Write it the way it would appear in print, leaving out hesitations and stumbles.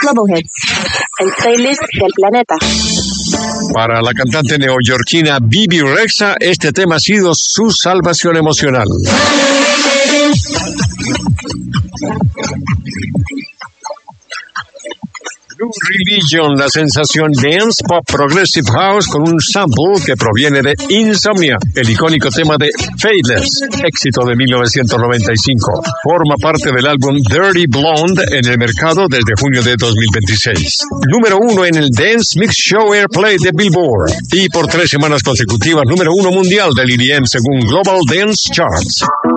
Global Hits, el playlist del planeta. Para la cantante neoyorquina Bebe Rexha, este tema ha sido su salvación emocional. Blue Religion, la sensación dance pop progressive house con un sample que proviene de Insomnia, el icónico tema de Faithless, éxito de 1995. Forma parte del álbum Dirty Blonde en el mercado desde junio de 2026. Número 1 en el Dance Mix Show Airplay de Billboard. Y por 3 semanas consecutivas, número 1 mundial del EDM según Global Dance Charts.